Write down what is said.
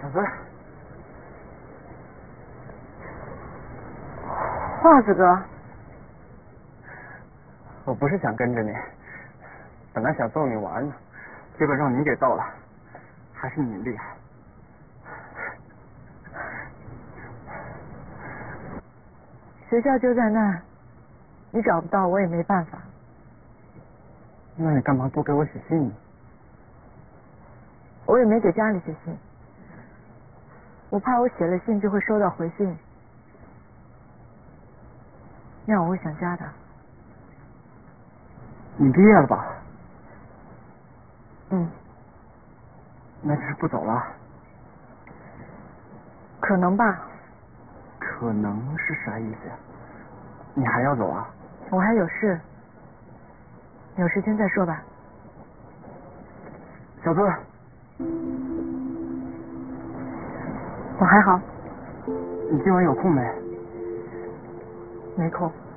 小孙， 袜子哥， 我不是想跟着你，本来想逗你玩呢，结果让你给逗了，还是你厉害。 学校就在那儿，你找不到我也没办法。 那你干嘛不给我写信呢？ 我也没给家里写信，我怕我写了信就会收到回信，那样我会想家的。 你毕业了吧？ 嗯。 那就是不走了？ 可能吧。 可能是啥意思呀？你还要走啊？ 我还有事，有时间再说吧。 小孙， 我还好。 你今晚有空没？ 没空。